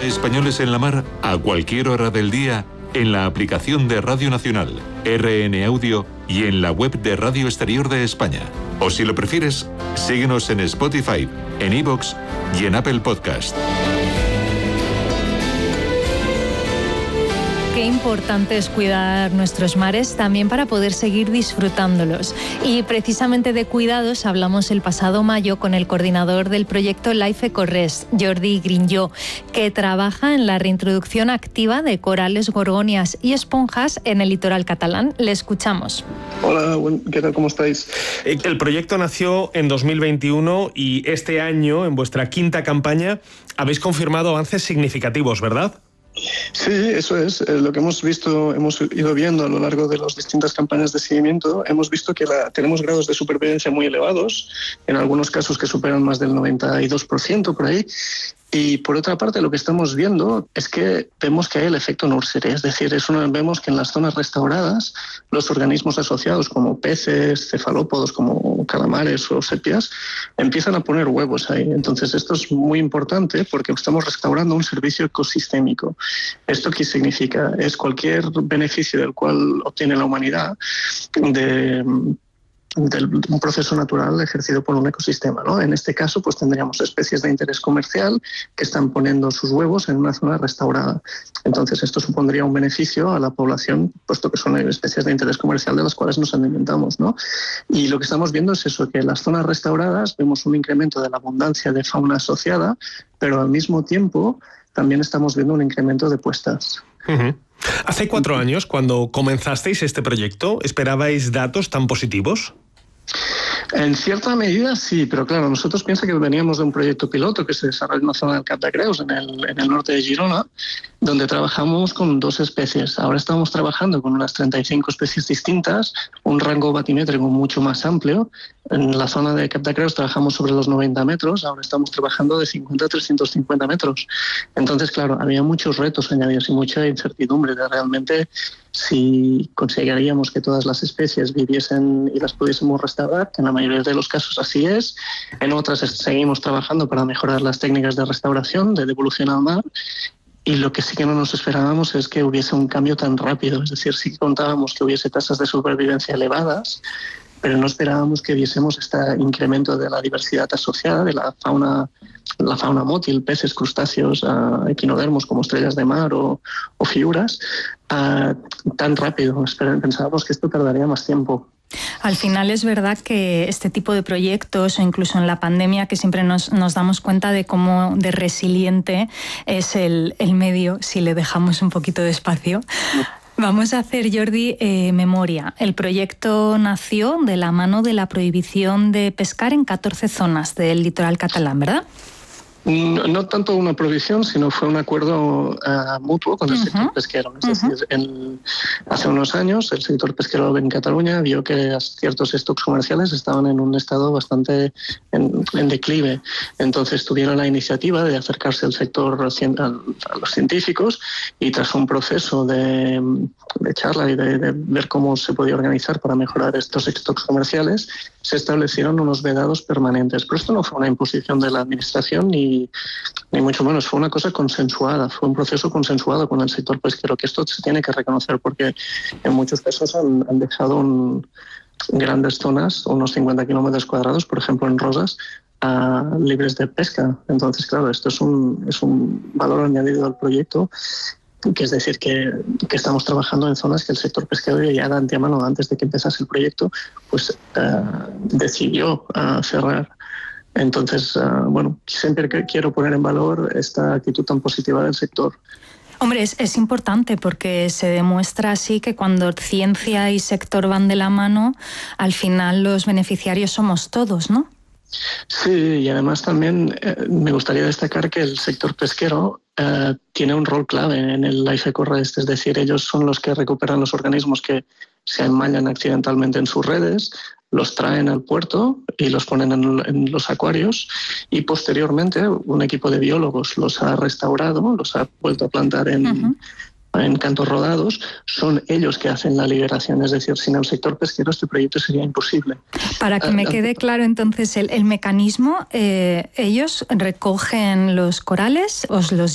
Españoles en la mar a cualquier hora del día en la aplicación de Radio Nacional, RN Audio y en la web de Radio Exterior de España. O si lo prefieres, síguenos en Spotify, en iVoox y en Apple Podcast. Qué importante es cuidar nuestros mares también para poder seguir disfrutándolos. Y precisamente de cuidados hablamos el pasado mayo con el coordinador del proyecto Life Ecorrest, Jordi Grinyó, que trabaja en la reintroducción activa de corales, gorgonias y esponjas en el litoral catalán. Le escuchamos. Hola, ¿qué tal? ¿Cómo estáis? El proyecto nació en 2021 y este año, en vuestra quinta campaña, habéis confirmado avances significativos, ¿verdad? Sí, eso es. Lo que hemos ido viendo a lo largo de las distintas campañas de seguimiento, hemos visto que tenemos grados de supervivencia muy elevados, en algunos casos que superan más del 92% por ahí. Y por otra parte, lo que estamos viendo es que vemos que hay el efecto nursery, es decir, vemos que en las zonas restauradas los organismos asociados como peces, cefalópodos como calamares o sepias empiezan a poner huevos ahí. Entonces esto es muy importante porque estamos restaurando un servicio ecosistémico. ¿Esto qué significa? Es cualquier beneficio del cual obtiene la humanidad de un proceso natural ejercido por un ecosistema, ¿no? En este caso, pues tendríamos especies de interés comercial que están poniendo sus huevos en una zona restaurada. Entonces, esto supondría un beneficio a la población, puesto que son especies de interés comercial de las cuales nos alimentamos, ¿no? Y lo que estamos viendo es eso, que en las zonas restauradas vemos un incremento de la abundancia de fauna asociada, pero al mismo tiempo también estamos viendo un incremento de puestas. Uh-huh. Hace 4 años, cuando comenzasteis este proyecto, ¿esperabais datos tan positivos? En cierta medida sí, pero claro, nosotros piensa que veníamos de un proyecto piloto que se desarrolló en la zona del Cap de Creus, en el norte de Girona, donde trabajamos con 2 especies. Ahora estamos trabajando con unas 35 especies distintas, un rango batimétrico mucho más amplio. En la zona de Cap de Creus trabajamos sobre los 90 metros, ahora estamos trabajando de 50 a 350 metros. Entonces, claro, había muchos retos añadidos y mucha incertidumbre de realmente si conseguiríamos que todas las especies viviesen y las pudiésemos restaurar, que en la mayoría de los casos así es. En otras seguimos trabajando para mejorar las técnicas de restauración, de devolución al mar. Y lo que sí que no nos esperábamos es que hubiese un cambio tan rápido. Es decir, sí que contábamos que hubiese tasas de supervivencia elevadas, pero no esperábamos que viésemos este incremento de la diversidad asociada, de la fauna mótil, peces, crustáceos, equinodermos como estrellas de mar o figuras, tan rápido. Pensábamos que esto tardaría más tiempo. Al final es verdad que este tipo de proyectos, o incluso en la pandemia, que siempre nos damos cuenta de cómo de resiliente es el medio si le dejamos un poquito de espacio. Vamos a hacer, Jordi, memoria. El proyecto nació de la mano de la prohibición de pescar en 14 zonas del litoral catalán, ¿verdad? No tanto una prohibición, sino fue un acuerdo mutuo con el sector pesquero. Es decir, hace unos años el sector pesquero en Cataluña vio que ciertos stocks comerciales estaban en un estado bastante en declive. Entonces tuvieron la iniciativa de acercarse al sector a los científicos y tras un proceso de charla y de ver cómo se podía organizar para mejorar estos stocks comerciales, se establecieron unos vedados permanentes. Pero esto no fue una imposición de la administración ni mucho menos, fue una cosa consensuada, fue un proceso consensuado con el sector pesquero, que esto se tiene que reconocer porque en muchos casos han dejado grandes zonas, unos 50 kilómetros cuadrados, por ejemplo en Rosas, libres de pesca. Entonces, claro, esto es un valor añadido al proyecto, que es decir, que estamos trabajando en zonas que el sector pesquero ya de antemano, antes de que empezase el proyecto, pues decidió cerrar. Entonces, siempre quiero poner en valor esta actitud tan positiva del sector. Hombre, es importante porque se demuestra así que cuando ciencia y sector van de la mano, al final los beneficiarios somos todos, ¿no? Sí, y además también me gustaría destacar que el sector pesquero tiene un rol clave en el Life Ecorrest, es decir, ellos son los que recuperan los organismos que se enmallan accidentalmente en sus redes, los traen al puerto y los ponen en los acuarios y posteriormente un equipo de biólogos los ha restaurado, los ha vuelto a plantar en cantos rodados. Son ellos que hacen la liberación, es decir, sin el sector pesquero este proyecto sería imposible. Para que me quede claro entonces el mecanismo, ellos recogen los corales, os los